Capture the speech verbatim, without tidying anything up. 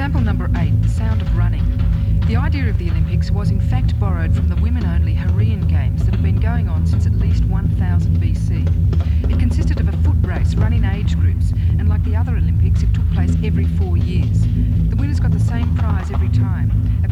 Sample number eight, The Sound of Running. The idea of the Olympics was in fact borrowed from the women-only Hurrian Games that have been going on since at least one thousand B C. It consisted of a foot race run in age groups, and like the other Olympics, it took place every four years. The winners got the same prize every time,